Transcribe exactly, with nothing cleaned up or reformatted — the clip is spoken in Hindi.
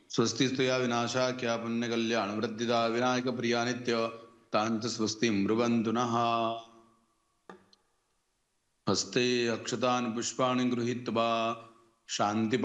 स्वस्ति स्तुया विनाशा क्या पुण्य कल्याण वृद्धिदा विनायक प्रिया नित्य तांच स्वस्ति मृवन्तु नः। हस्ते अक्षतान् पुष्पाणि गृहीत्वा शान्ति